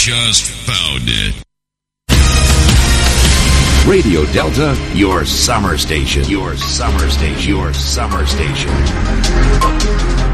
just found it. Radio Delta, your summer station. Your summer station. Your summer station.